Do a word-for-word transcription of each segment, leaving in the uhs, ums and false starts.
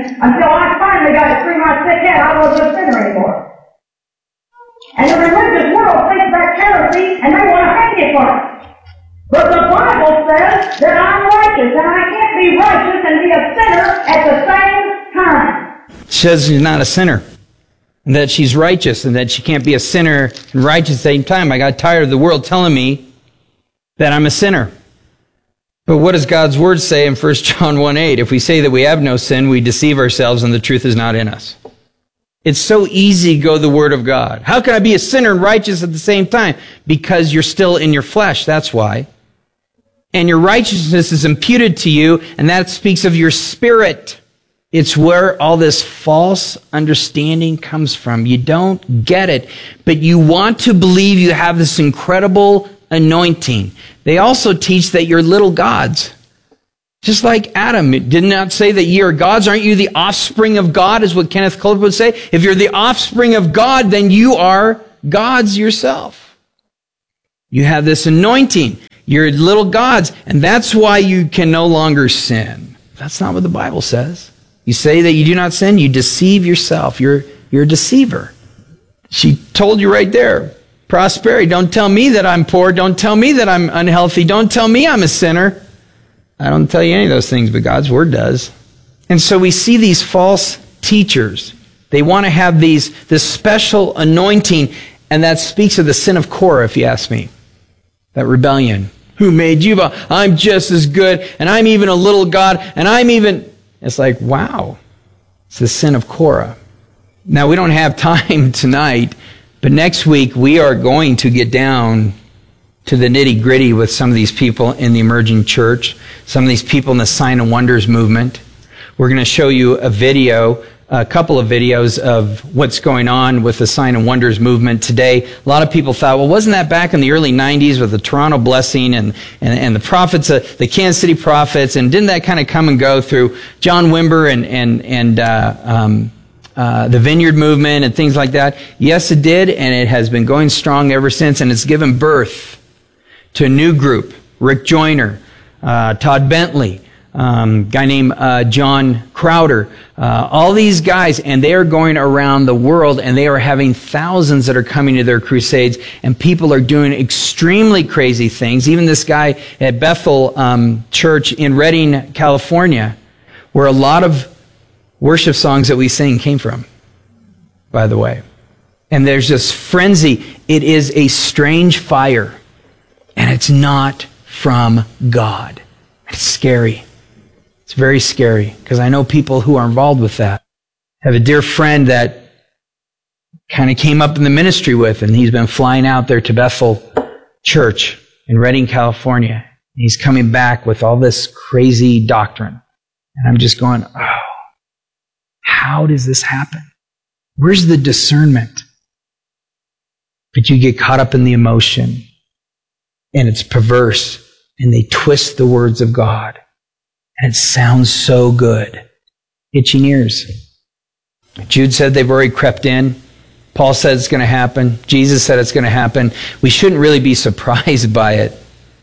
until I finally got it through my sick head I wasn't a sinner anymore. And the religious world thinks that's heresy, and they want to hang you for it. But the Bible says that I'm righteous, and I can't be righteous and be a sinner at the same time. She says she's not a sinner, and that she's righteous, and that she can't be a sinner and righteous at the same time. I got tired of the world telling me that I'm a sinner. But what does God's Word say in First John one eight? If we say that we have no sin, we deceive ourselves, and the truth is not in us. It's so easy to go the Word of God. How can I be a sinner and righteous at the same time? Because you're still in your flesh, that's why. And your righteousness is imputed to you, and that speaks of your spirit. It's where all this false understanding comes from. You don't get it, but you want to believe you have this incredible anointing. They also teach that you're little gods. Just like Adam, it did not say that ye are gods. Aren't you the offspring of God, is what Kenneth Copeland would say. If you're the offspring of God, then you are gods yourself. You have this anointing. You're little gods, and that's why you can no longer sin. That's not what the Bible says. You say that you do not sin, you deceive yourself. You're, you're a deceiver. She told you right there. Prosperity. Don't tell me that I'm poor. Don't tell me that I'm unhealthy. Don't tell me I'm a sinner. I don't tell you any of those things, but God's Word does. And so we see these false teachers. They want to have these this special anointing, and that speaks of the sin of Korah, if you ask me. That rebellion. Who made you? I'm just as good, and I'm even a little God, and I'm even... It's like, wow. It's the sin of Korah. Now, we don't have time tonight, but next week we are going to get down to the nitty-gritty with some of these people in the emerging church, some of these people in the Sign and Wonders movement. We're going to show you a video, a couple of videos of what's going on with the Sign and Wonders movement today. A lot of people thought, well, wasn't that back in the early nineties with the Toronto Blessing and, and, and the prophets, uh, the Kansas City prophets, and didn't that kind of come and go through John Wimber and, and, and uh, um, uh, the Vineyard movement and things like that? Yes, it did, and it has been going strong ever since, and it's given birth to a new group. Rick Joyner, uh, Todd Bentley, um, guy named uh, John Crowder, uh, all these guys, and they are going around the world, and they are having thousands that are coming to their crusades, and people are doing extremely crazy things. Even this guy at Bethel um, Church in Redding, California, where a lot of worship songs that we sing came from, by the way. And there's this frenzy. It is a strange fire. And it's not from God. It's scary. It's very scary, because I know people who are involved with that. I have a dear friend that kind of came up in the ministry with, and he's been flying out there to Bethel Church in Redding, California. He's coming back with all this crazy doctrine. And I'm just going, oh, how does this happen? Where's the discernment? But you get caught up in the emotion. And it's perverse, and they twist the words of God. And it sounds so good. Itching ears. Jude said they've already crept in. Paul said it's going to happen. Jesus said it's going to happen. We shouldn't really be surprised by it.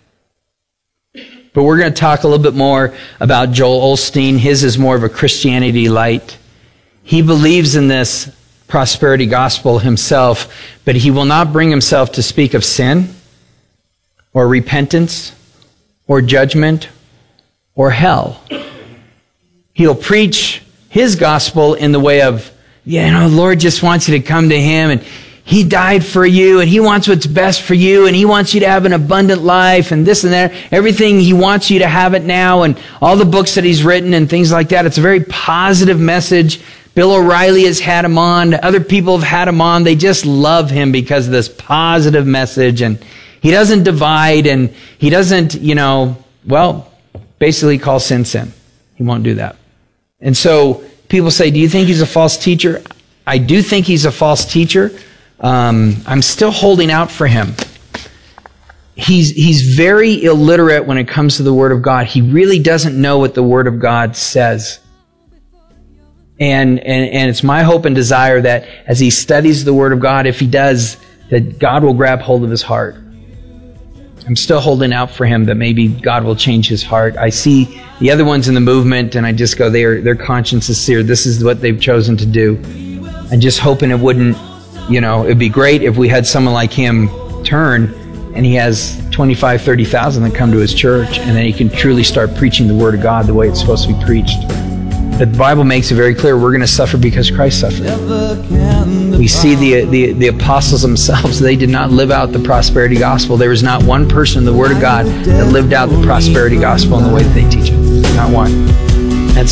But we're going to talk a little bit more about Joel Osteen. His is more of a Christianity light. He believes in this prosperity gospel himself, but he will not bring himself to speak of sin, or repentance, or judgment, or hell. He'll preach his gospel in the way of, yeah, you know, the Lord just wants you to come to Him, and He died for you, and He wants what's best for you, and He wants you to have an abundant life, and this and that. Everything He wants you to have it now, and all the books that He's written and things like that. It's a very positive message. Bill O'Reilly has had him on. Other people have had him on. They just love him because of this positive message, and he doesn't divide, and he doesn't, you know, well, basically call sin sin. He won't do that. And so people say, do you think he's a false teacher? I do think he's a false teacher. Um, I'm still holding out for him. He's, he's very illiterate when it comes to the Word of God. He really doesn't know what the Word of God says. And, and, and it's my hope and desire that as he studies the Word of God, if he does, that God will grab hold of his heart. I'm still holding out for him that maybe God will change his heart. I see the other ones in the movement, and I just go, their their conscience is seared. This is what they've chosen to do. I'm just hoping it wouldn't, you know, it'd be great if we had someone like him turn, and he has twenty-five, thirty thousand that come to his church, and then he can truly start preaching the Word of God the way it's supposed to be preached. But the Bible makes it very clear we're going to suffer because Christ suffered. We see the, the, the apostles themselves, they did not live out the prosperity gospel. There was not one person in the Word of God that lived out the prosperity gospel in the way that they teach it. Not one.